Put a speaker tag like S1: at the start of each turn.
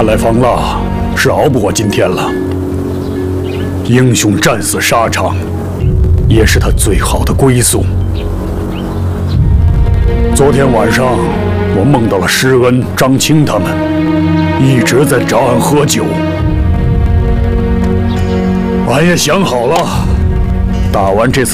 S1: 看来方腊是熬不过今天了。英雄战死沙场，也是他最好的归宿。昨天晚上，我梦到了施恩、张青他们，一直在找俺喝酒。俺也想好了，打完这次